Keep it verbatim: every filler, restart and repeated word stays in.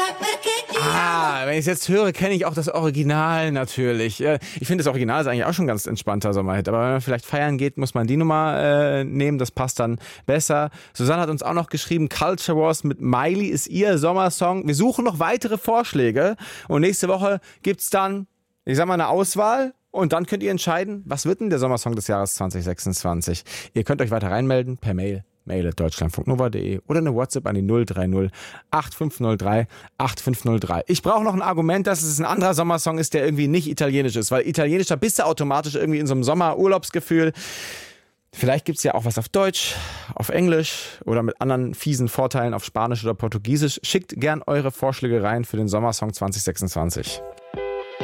Ah, wenn ich es jetzt höre, kenne ich auch das Original natürlich. Ich finde, das Original ist eigentlich auch schon ein ganz entspannter Sommerhit. Aber wenn man vielleicht feiern geht, muss man die Nummer äh, nehmen. Das passt dann besser. Susanne hat uns auch noch geschrieben, Culture Wars mit Miley ist ihr Sommersong. Wir suchen noch weitere Vorschläge. Und nächste Woche gibt's dann, ich sag mal, eine Auswahl. Und dann könnt ihr entscheiden, was wird denn der Sommersong des Jahres zwanzig sechsundzwanzig. Ihr könnt euch weiter reinmelden per Mail. Mail at deutschlandfunknova punkt de oder eine WhatsApp an die null drei null acht fünf null drei acht fünf null drei. Ich brauche noch ein Argument, dass es ein anderer Sommersong ist, der irgendwie nicht italienisch ist, weil italienischer bist du automatisch irgendwie in so einem Sommerurlaubsgefühl. Vielleicht gibt es ja auch was auf Deutsch, auf Englisch oder mit anderen fiesen Vorteilen auf Spanisch oder Portugiesisch. Schickt gern eure Vorschläge rein für den Sommersong zwanzig sechsundzwanzig.